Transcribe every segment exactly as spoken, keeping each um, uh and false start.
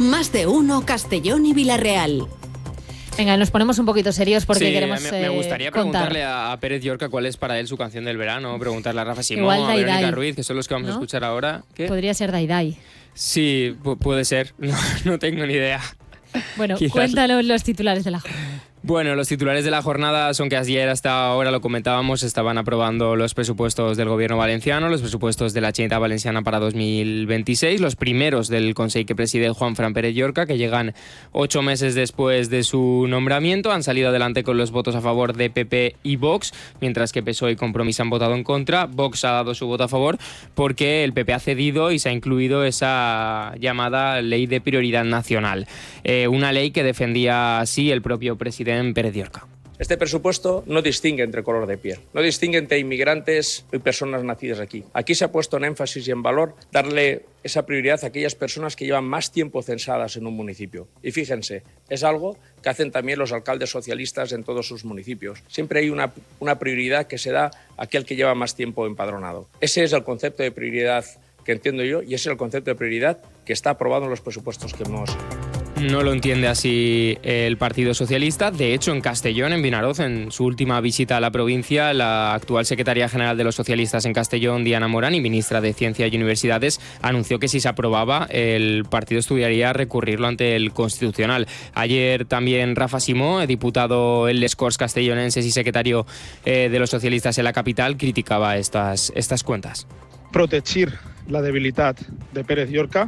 Más de uno Castellón y Villarreal. Venga, nos ponemos un poquito serios porque sí, queremos me, me gustaría eh, contar. preguntarle a, a Pérez Llorca cuál es para él su canción del verano, preguntarle a Rafa Simón, Igual a Dai Verónica Dai, Ruiz, que son los que vamos ¿no? a escuchar ahora. ¿Qué? Podría ser Dai Dai. Sí, pu- puede ser, no, no tengo ni idea. Bueno, Quizás. Cuéntanos los titulares de la jornada. Bueno, los titulares de la jornada son que ayer hasta ahora lo comentábamos, estaban aprobando los presupuestos del gobierno valenciano, los presupuestos de la Generalitat Valenciana para dos mil veintiséis, los primeros del Consell que preside Juanfran Pérez Llorca, que llegan ocho meses después de su nombramiento. Han salido adelante con los votos a favor de P P y Vox, mientras que P S O E y Compromís han votado en contra. Vox ha dado su voto a favor porque el P P ha cedido y se ha incluido esa llamada Ley de Prioridad Nacional, eh, una ley que defendía así el propio presidente Pérez Llorca. Este presupuesto no distingue entre color de piel, no distingue entre inmigrantes y personas nacidas aquí. Aquí se ha puesto en énfasis y en valor darle esa prioridad a aquellas personas que llevan más tiempo censadas en un municipio. Y fíjense, es algo que hacen también los alcaldes socialistas en todos sus municipios. Siempre hay una, una prioridad que se da a aquel que lleva más tiempo empadronado. Ese es el concepto de prioridad que entiendo yo y ese es el concepto de prioridad que está aprobado en los presupuestos que hemos... No lo entiende así el Partido Socialista. De hecho, en Castellón, en Vinaroz, en su última visita a la provincia, la actual secretaria general de los socialistas en Castellón, Diana Morán, y ministra de Ciencia y Universidades, anunció que si se aprobaba, el partido estudiaría recurrirlo ante el Constitucional. Ayer también Rafa Simó, diputado en les Corts castellonenses y secretario eh, de los socialistas en la capital, criticaba estas, estas cuentas. Protegir la debilitat de Pérez Llorca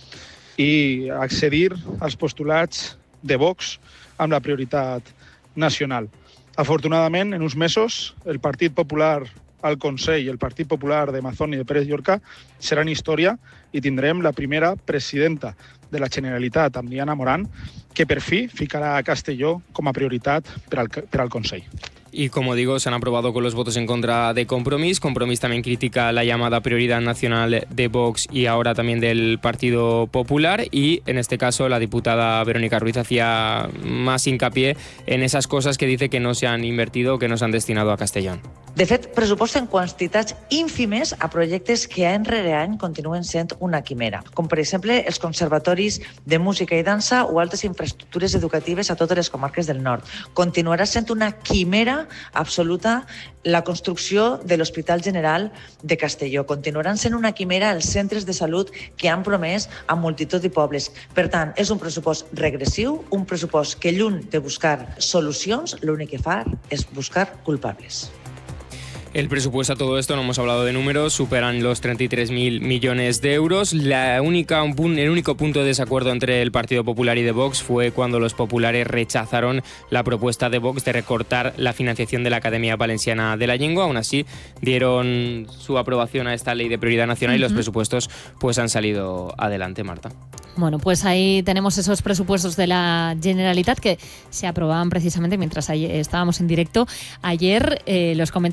i accedir als postulats de Vox amb la prioritat nacional. Afortunadament, en uns mesos, el Partit Popular al Consell i el Partit Popular de Mazón i de Pérez Llorca seran història i tindrem la primera presidenta de la Generalitat, amb Diana Morán, que per fi ficarà a Castelló com a prioritat per al, per al Consell. Y como digo, se han aprobado con los votos en contra de Compromís. Compromís también critica la llamada prioridad nacional de Vox y ahora también del Partido Popular. Y en este caso la diputada Verónica Ruiz hacía más hincapié en esas cosas que dice que no se han invertido o que no se han destinado a Castellón. De fet, pressuposten quantitats ínfimes a projectes que any rere any continuen sent una quimera, com per exemple els conservatoris de música i dansa o altres infraestructures educatives a totes les comarques del nord. Continuarà sent una quimera absoluta la construcció de l'Hospital General de Castelló. Continuaran sent una quimera els centres de salut que han promès a multitud de pobles. Per tant, és un pressupost regressiu, un pressupost que lluny de buscar solucions, l'únic que fa és buscar culpables. El presupuesto a todo esto, no hemos hablado de números, superan los treinta y tres mil millones de euros. La única, el único punto de desacuerdo entre el Partido Popular y de Vox fue cuando los populares rechazaron la propuesta de Vox de recortar la financiación de la Academia Valenciana de la Lengua. Aún así, dieron su aprobación a esta ley de prioridad nacional uh-huh. y los presupuestos pues han salido adelante, Marta. Bueno, pues ahí tenemos esos presupuestos de la Generalitat que se aprobaban precisamente mientras estábamos en directo. Ayer eh, los comentarios